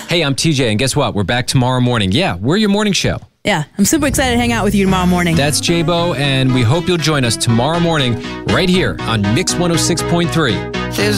Hey, I'm TJ, and guess what? We're back tomorrow morning. Yeah, we're your morning show. Yeah, I'm super excited to hang out with you tomorrow morning. That's J-Bo, and we hope you'll join us tomorrow morning right here on Mix 106.3.